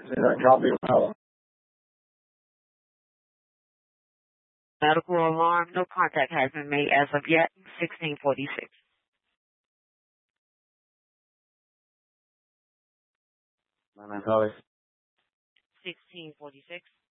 Copy well. Medical alarm. No contact has been made as of yet. 1646. My name's Holly. 1646.